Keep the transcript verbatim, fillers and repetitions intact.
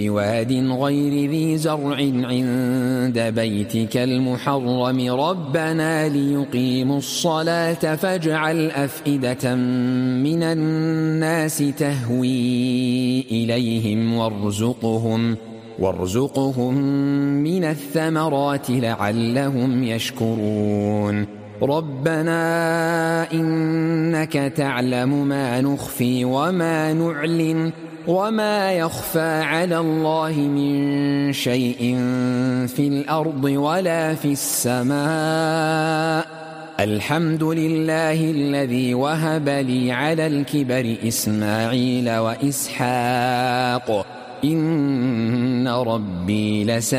بواد غير ذي زرع عند بيتك المحرم ربنا ليقيموا الصلاة فاجعل أفئدة من الناس تهوي إليهم وارزقهم وارزقهم من الثمرات لعلهم يشكرون ربنا إنك تعلم ما نخفي وما نعلن وما يخفى على الله من شيء في الأرض ولا في السماء الحمد لله الذي وهب لي على الكبر إسماعيل وإسحاق إن ربي لسميع